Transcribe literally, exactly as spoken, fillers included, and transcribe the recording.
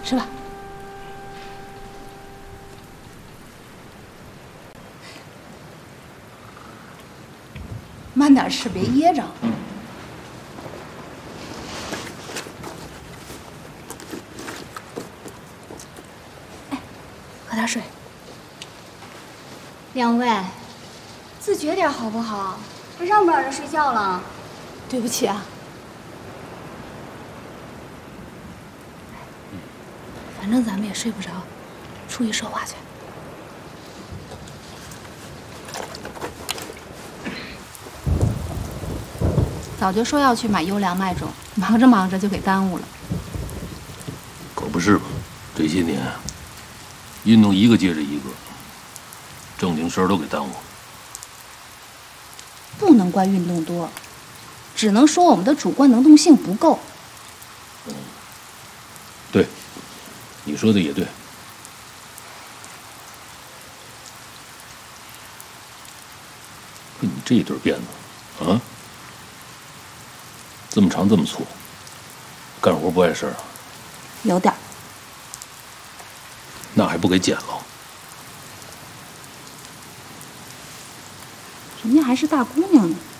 吃吧。慢点吃，别噎着。哎，喝点水。 两位，自觉点好不好？这让不让人睡觉了？ 对不起啊。反正咱们也睡不着，出去说话去。早就说要去买优良麦种，忙着忙着就给耽误了。 可不是嘛，这些年运动一个接着一个，正经事儿都给耽误了。 不能怪运动多，只能说我们的主观能动性不够。 嗯，对，你说的也对。可你这一对辫子，啊，这么长这么粗，干活不碍事儿啊？ 有点儿。 那还不给剪了？ 人家还是大姑娘呢。